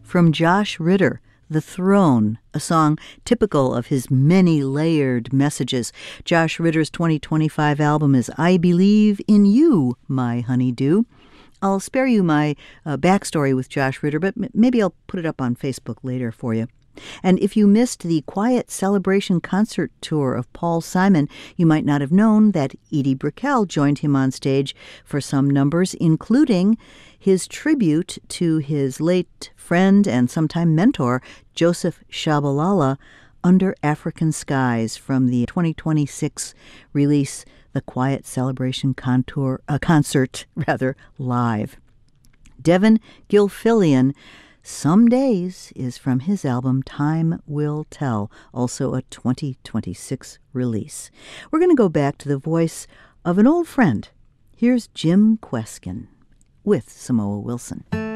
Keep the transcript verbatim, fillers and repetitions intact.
from Josh Ritter, The Throne, a song typical of his many layered messages. Josh Ritter's twenty twenty-five album is I Believe in You, My Honeydew. I'll spare you my uh, backstory with Josh Ritter, but m- maybe I'll put it up on Facebook later for you. And if you missed the Quiet Celebration concert tour of Paul Simon, you might not have known that Edie Brickell joined him on stage for some numbers, including his tribute to his late friend and sometime mentor, Joseph Shabalala, Under African Skies, from the twenty twenty-six release, The Quiet Celebration Contour, uh, Concert, rather, Live. Devin Gilfillian, Some Days, is from his album Time Will Tell, also a twenty twenty-six release. We're going to go back to the voice of an old friend. Here's Jim Kweskin with Samoa Wilson.